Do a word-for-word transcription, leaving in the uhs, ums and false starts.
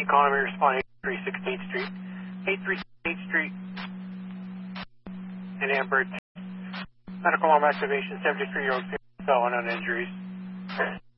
calling me, responding to eight three six eighth Street. eight three six eighth Street in Amber. Medical arm activation, seventy-three-year-old female, fell on injuries.